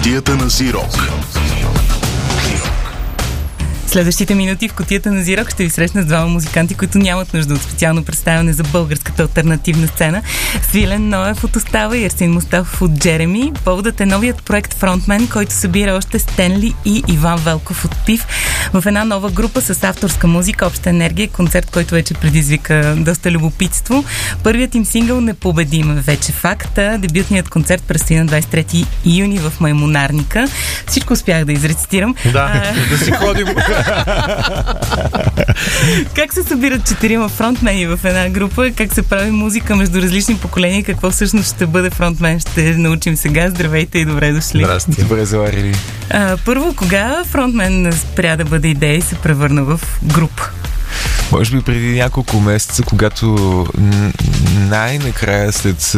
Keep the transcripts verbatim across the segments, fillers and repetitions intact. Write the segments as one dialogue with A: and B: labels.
A: Кутията на Зирок.
B: Следващите минути в Кутията на Зирок ще ви срещна с двама музиканти, които нямат нужда от специално представяне за българската алтернативна сцена. Свилен Ноев от Остава и Ерсин Мустафов от Джереми. Поводът е новият проект Фронтмен, който събира още Стенли и Иван Велков от Пив в една нова група с авторска музика, обща енергия, концерт, който вече предизвика доста любопитство. Първият им сингъл "Непобедим" вече факта. Дебютният концерт предстои на двадесет и трети юни в Маймунарника. Всичко успях да изрецитирам.
C: Да, а... да си ходим.
B: Как се събират четирима фронтмени в една група? Как се прави музика между различни поколения? Какво всъщност ще бъде фронтмен? Ще научим сега. Здравейте и добре дошли.
C: Здрасти. Добре заварили.
B: А, първо, кога фронтмен спря да бъде идея и се превърна в група?
C: Може би преди няколко месеца, когато най-накрая след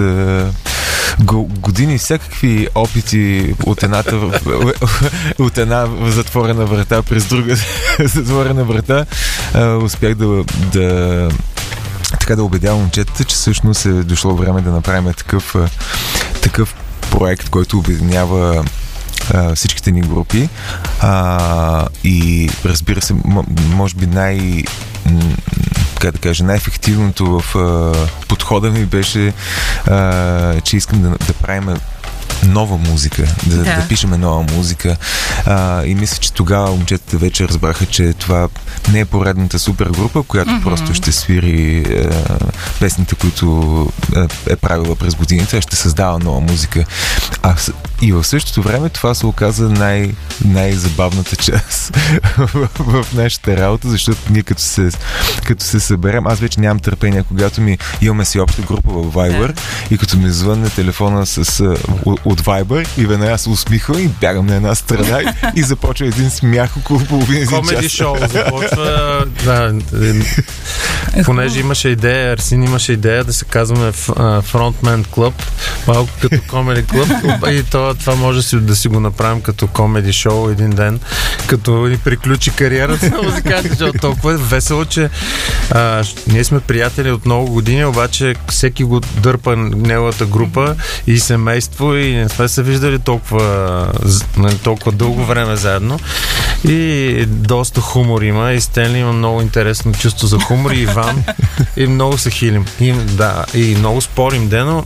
C: години всякакви опити от едната от една затворена врата през друга затворена врата, успях да, да така да убедя момчетата, че всъщност е дошло време да направим такъв такъв проект, който обединява всичките ни групи, а, и разбира се, може би най- как да кажа, най-ефективното в а, подхода ми беше, а, че искам да, да правим нова музика, да, да. да пишем нова музика, а, и мисля, че тогава момчетата вече разбраха, че това не е поредната супер група, която mm-hmm. просто ще свири е, песните, които е, е правила през годините, а ще създава нова музика. А и в същото време това се оказа най- най-забавната част в, в нашата работа, защото ние като се, като се съберем, аз вече нямам търпение, когато ми имаме си обща група в Viber yeah. и като ми звънне телефона с, от Viber и веднага се усмихвам и бягам на една страна и, и започва един смях около половина час.
D: Комеди шоу започва. Да, понеже имаше идея, Арсин имаше идея да се казваме Frontman Club, малко като комеди клуб, и това, това може да си го направим като комеди шоу един ден, като ни приключи кариерата на музиканти, защото толкова е весело, че а, ние сме приятели от много години, обаче всеки го дърпа неговата група и семейство и не сме се виждали толкова, толкова дълго време заедно и доста хумор има и Стенли има много интересно чувство за хумор и Иван и много се хилим и, да, и много спорим дено.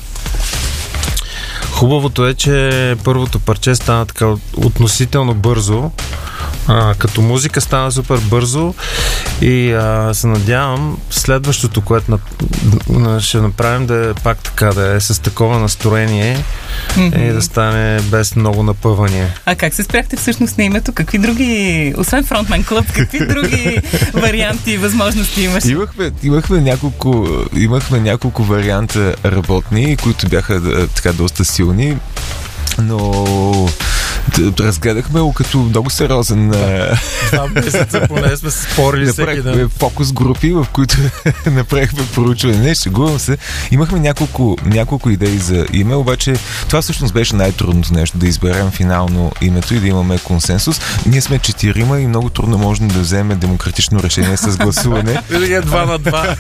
D: Хубавото е, че първото парче стана така относително бързо. А, като музика стана супер бързо и а, се надявам следващото, което на, ще направим, да е пак така, да е с такова настроение mm-hmm. и да стане без много напъвания.
B: А как се спряхте всъщност на името? Какви други, освен Frontman Club, какви други варианти и възможности имаш?
C: Имахме, имахме, няколко, имахме няколко варианта работни, които бяха така доста силни, но разгледахме го като много сериозен.
D: Два месеца поне сме се спорили всеки ден.
C: Направихме фокус групи, в които направихме проучване. Не, шегувам се. Имахме няколко, няколко идеи за име, обаче това всъщност беше най-трудното нещо, да изберем финално името и да имаме консенсус. Ние сме четирима и много трудно можем да вземем демократично решение с гласуване.
D: Или е два на два.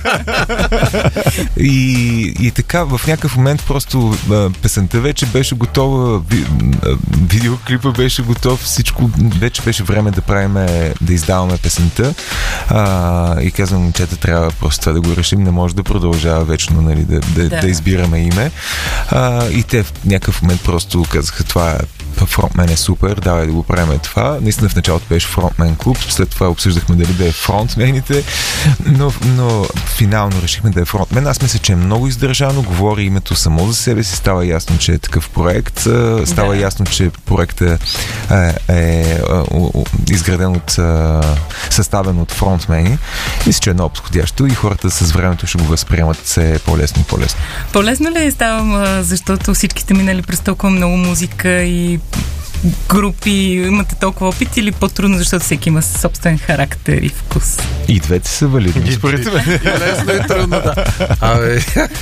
C: И, и така, в някакъв момент просто песента вече беше готова, видеоклипа беше готов, всичко, вече беше време да правим, да издаваме песента, а, и казвам, момчета, трябва просто това да го решим, не може да продължава вечно, нали, да, да, да. да избираме име, а, и те в някакъв момент просто казаха, това е Фронтмен е супер, давай да го правим това. Наистина в началото беше Фронтмен клуб, след това обсъждахме дали да е фронтмените, но, но финално решихме да е Фронтмен. Аз мисля, че е много издържано, говори името само за себе си, става ясно, че е такъв проект, става
B: да.
C: ясно, че проектът е, е, е изграден от, съставен от фронтмени. Мисля, че е много подходящо и хората с времето ще го възприемат все по-лесно и по-лесно.
B: По-лесно ли ставам, защото всичките минали през толкова много музика и групи, имате толкова опит, или по-трудно, защото всеки има собствен характер и вкус?
C: И двете са валидни, според мен.
D: И лесно и трудно, да. Абе.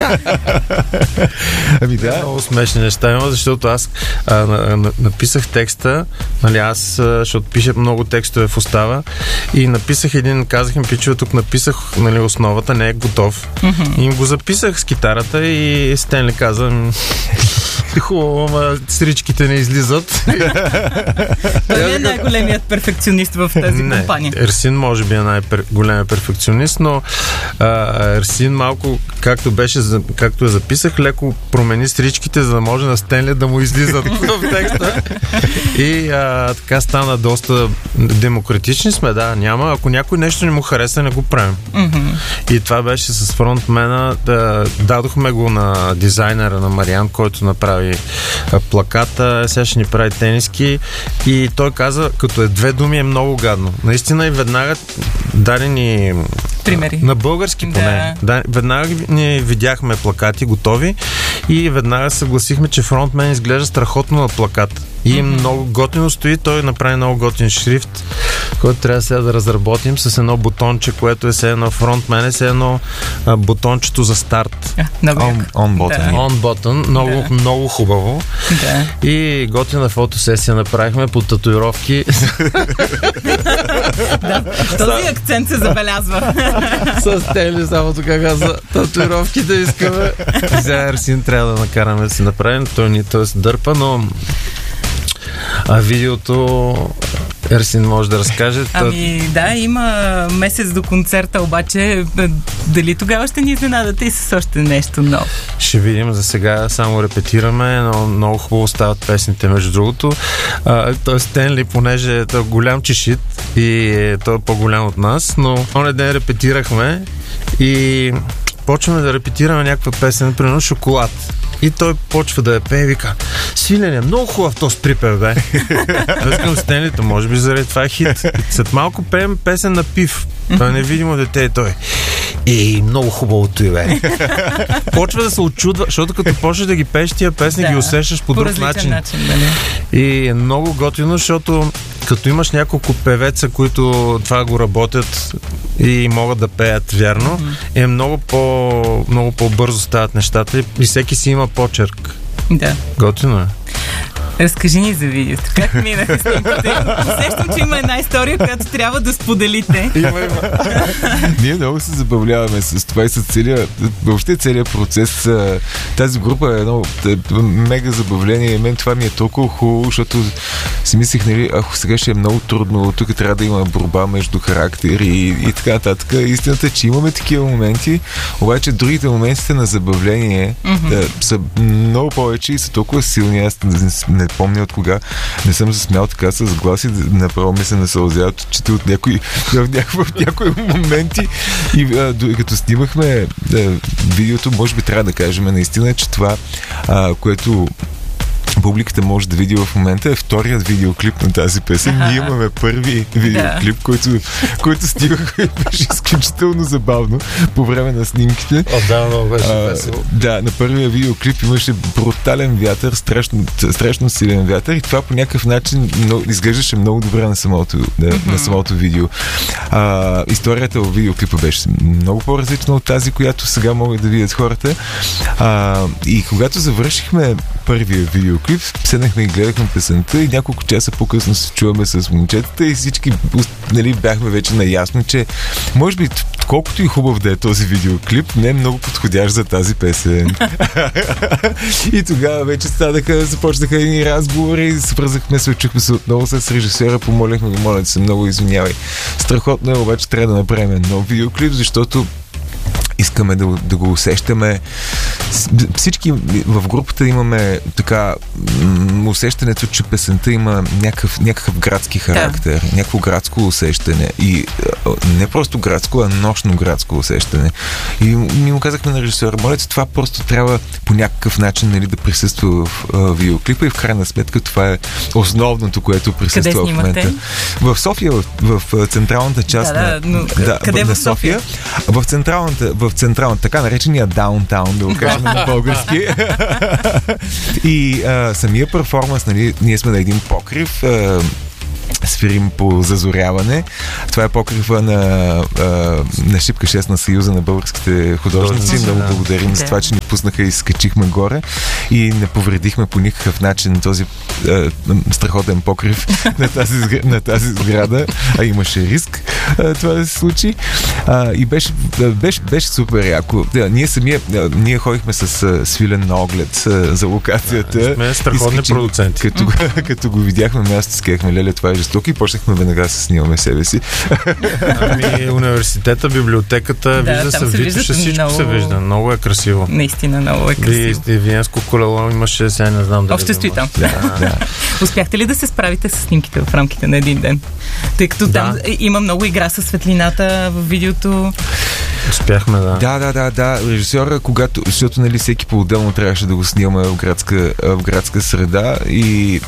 C: Ами да.
D: Много смешни неща има, защото аз а, на, на, написах текста, нали, аз, защото пиша много текстове в Остава, и написах един, казах им, пичове, тук написах, нали, основата, не е готов. Mm-hmm. И им го записах с китарата и Стенли каза, хубаво, ама сричките не излизат.
B: Той е най-големият перфекционист в тази
D: не,
B: компания.
D: Ерсин може би е най-големият перфекционист, но а, Ерсин малко, както беше, както я записах, леко промени стричките, за да може на Стенли да му излизат в текста. И а, така стана доста демократични сме, да, няма. Ако някой нещо не му хареса, не го правим. Mm-hmm. И това беше с фронтмена. Да, дадохме го на дизайнера на Мариан, който направи а, плаката, сега ще ни прави тениски и той каза, като е две думи е много гадно. Наистина и веднага даде ни
B: примери.
D: На български поне. Да. Да, веднага ни видяхме плакати готови и веднага съгласихме, че фронтмен изглежда страхотно на плакат. И mm-hmm. много готино стои, той направи много готин шрифт, който трябва сега да разработим с едно бутонче, което е все едно фронтмен, е все едно а, бутончето за старт.
B: Yeah,
C: on, on button.
B: Да.
D: On button, много, yeah. много хубаво.
B: Да.
D: И готина фотосесия направихме по татуировки.
B: Да, този акцент се забелязва.
D: С тели, само така каза, татуировките искаме. За Ерсин трябва да накараме да си направим, той ни той се дърпа, но а видеото Ерсин може да разкаже.
B: Ами да, има месец до концерта, обаче дали тогава ще ни изненадате и с още нещо ново?
D: Ще видим, за сега само репетираме, но много хубаво стават песните, между другото. А, той Стенли, понеже той е голям чешит и той е по-голям от нас, но онен ден репетирахме и почваме да репетираме някаква песен, например Шоколад. И той почва да я пее и вика: Свилене, много хубав този припев, бе. Искам Стенлито, може би заради това е хит. След малко пеем песен на Пив. Той е невидимо дете и той. И много хубавото и бе. Почва да се очудва, защото като почнеш да ги пееш тия песни, да, ги усещаш по, по друг начин. начин и е много готино, защото като имаш няколко певеца, които това го работят и могат да пеят вярно, mm-hmm. е много, по, много по-бързо стават нещата и всеки си има почерк.
B: Да.
D: Готино е.
B: Разкажи ни за видеото. Как минаха снимката? Усещам, че има една история, която трябва да споделите.
C: Има, има. Ние много се забавляваме с това и с целия, въобще целият процес. Тази група е едно мега забавление. Мен това ми е толкова хубаво, защото си мислих, нали, ако сега ще е много трудно, тук трябва да има борба между характери и, и така нататък. Истината е, че имаме такива моменти, обаче другите моментите на забавление mm-hmm. да, са много повече и са толкова силни. Аз не помня от кога не съм се смял така с глас и направо ми се насълзяват очите от някои, в, някои, в някои моменти. И а, като снимахме а, видеото, може би трябва да кажем наистина, че това, а, което публиката може да види в момента, е вторият видеоклип на тази песен. Ние имаме първи видеоклип, да. който, който стигахме и беше изключително забавно по време на снимките.
D: О, да, много беше весело.
C: Да, на първия видеоклип имаше брутален вятър, страшно, страшно силен вятър и това по някакъв начин много, изглеждаше много добре на самото, да, mm-hmm. на самото видео. А, историята в видеоклипа беше много по-различна от тази, която сега могат да видят хората. А, и когато завършихме първия видеоклип, седнахме и гледахме песента и няколко часа по-късно се чуваме с момчетата и всички, нали, бяхме вече наясно, че може би колкото и хубав да е този видеоклип, не е много подходящ за тази песен. И тогава вече станаха, започнаха едни разговори, свързахме се, чухме се отново с режисьора, помолихме го, моля да се много извинявай. Страхотно е, обаче трябва да направим нов видеоклип, защото искаме да, да го усещаме. Всички в групата имаме така м- усещането, че песента има някакъв, някакъв градски характер, да. някакво градско усещане. И не просто градско, а нощно градско усещане. И ми му казахме на режисьора, моля, това просто трябва по някакъв начин, нали, да присъства в а, видеоклипа и в крайна сметка това е основното, което присъства в момента. В София, в, в централната част
B: да,
C: на,
B: да, но,
C: да,
B: къде
C: на
B: в София?
C: В централната, в централната, така наречения даунтаун, да го кажем на български. И а, самия перформанс, нали, ние сме на един покрив, а, свирим по зазоряване. Това е покрива на, а, на Шипка шест на Съюза на българските художници. Много да. благодарим за това, че ни пуснаха и скачихме горе и не повредихме по никакъв начин този а, страхотен покрив на тази, на тази сграда, а имаше риск. а, това да се случи. А, и беше, беше, беше супер яко. Да, ние самия, ние ходихме с а, Свилен на оглед а, за локацията.
D: Да, сме страхотни
C: Изкачи,
D: продуценти.
C: Като, като го видяхме място, скехме, леле, това е жестоко и почнахме веднага да се снимаме себе си.
D: Ами, университета, библиотеката,
B: Да,
D: вижда се,
B: се
D: вижда, всичко
B: много...
D: се вижда. Много е красиво.
B: Наистина много е красиво.
D: И, и Виенско колело имаше, сега не знам дали
B: Още стои там.
C: Да, да.
B: Успяхте ли да се справите с снимките в рамките на един ден? Тъй като
D: Да.
B: там има много игра с светлината в видеото.
D: Успяхме, да.
C: Да, да, да, да. Режисьора, когато, защото нали, всеки по-отделно трябваше да го снимаме в градска, в градска среда и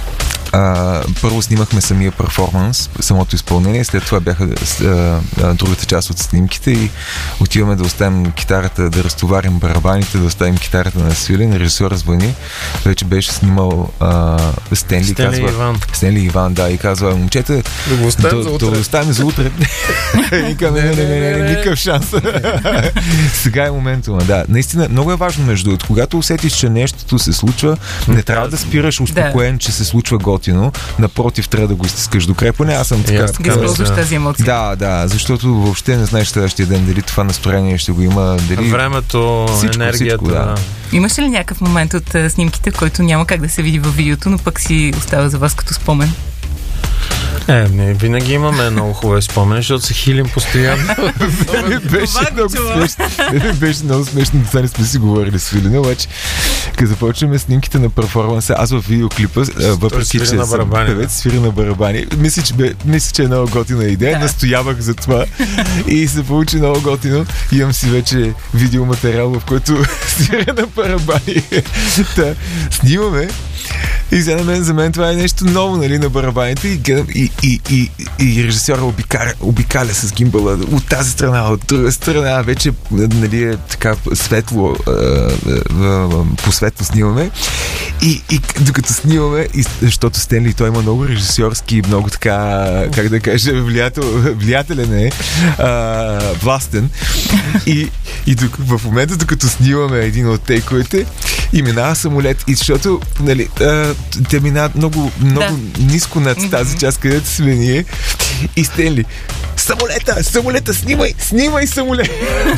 C: а, първо снимахме самия перформанс, самото изпълнение, след това бяха а, а, другата част от снимките и отиваме да оставим китарата, да разтоварим барабаните, да оставим китарата на Свилен. Режисьора звъни, вече беше снимал а, Стенли,
D: Стенли
C: казва,
D: Иван.
C: Стенли Иван, да, и казва, момчета,
D: Да го оставим за
C: да,
D: утре.
C: да оставим за утре. Викаме, не, не, не, не, не, никакъв шанс. Сега е моментума, да. Наистина, много е важно между другото. Когато усетиш, че нещото се случва, не трябва да спираш успокоен, че се случва готино. Напротив, трябва да го изтискаш до край. Поне аз съм така.
D: аз
B: Да
D: така
B: използваш
D: да.
B: тази емоция.
C: Да, да, защото въобще не знаеш следващия ден дали това настроение ще го има, дали...
D: Времето,
C: Всичко,
D: енергията.
C: всичко, да.
B: Имаш ли някакъв момент от а, снимките, който няма как да се види във видеото, но пък си остава за вас като спомен?
D: Е, не, винаги имаме много хубави спомени, защото се хилим постоянно.
C: беше
B: Това го
C: много
B: чувам.
C: смешно. Беше много смешно. Това не сме си говорили с Вилина, обаче като започваме снимките на перформанса, аз в видеоклипа, а, въпреки
D: свири
C: че
D: на
C: съм
D: барабани,
C: певец, свири на барабани. Мисля, че, бе, мисля, че е много готина идея.
B: Да.
C: Настоявах за това и се получи много готино. Имам си вече видеоматериал, в който свиря на барабани. Та, снимаме. И за мен, за мен това е нещо ново, нали, на барабаните и, гледам, и, и, и, и режисьора обикаля, обикаля с гимбала от тази страна, от друга страна, вече нали, е така светло, а, а, по-светло снимаме и, и докато снимаме, и, защото Стенли той има много режисьорски, много така, как да кажа, влиятел, влиятелен е, а, властен и, и док, в момента, докато снимаме един от тейковете и минава самолет, и защото нали, а, те минават много, много
B: Да.
C: ниско над тази част, където сме ние. И Стенли, самолета, самолета, снимай, снимай самолет.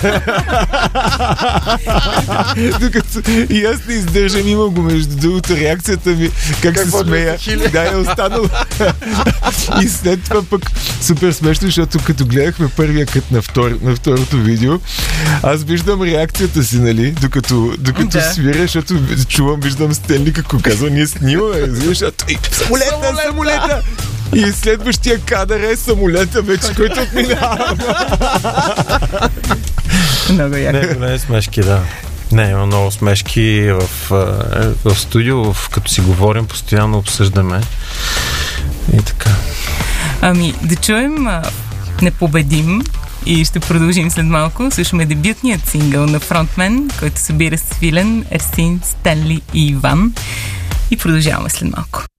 C: Докато и аз не издържам, има го между другото реакцията ми, как
D: Какво
C: се смея. Да, е останало. И след това пък супер смешно, защото като гледахме първия кът на, втор, на второто видео, аз виждам реакцията си, нали, докато, докато
B: Да.
C: свиря, защото чувам, виждам Стенли, какво казва, ние снимаме, защото и, самолета, самолета, самолета! И следващия кадър е самолета вече, който отминава.
B: Много яко.
D: Не, големи смешки, да. Не, има много смешки в, а, в студио, в, като си говорим, постоянно обсъждаме. И така.
B: Ами, да чуем а, Непобедим и ще продължим след малко. Слушаме дебютният сингъл на фронтмен, който събира Свилен, Ерсин, Стенли и Иван. И продължаваме след малко.